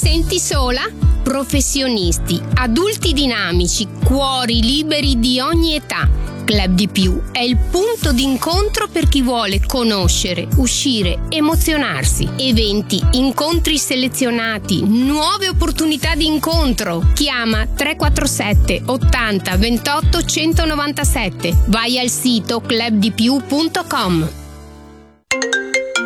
senti sola? Professionisti, adulti dinamici, cuori liberi di ogni età. Club di Più è il punto d'incontro per chi vuole conoscere, uscire, emozionarsi. Eventi, incontri selezionati, nuove opportunità di incontro. Chiama 347 80 28 197. Vai al sito clubdipiù.com.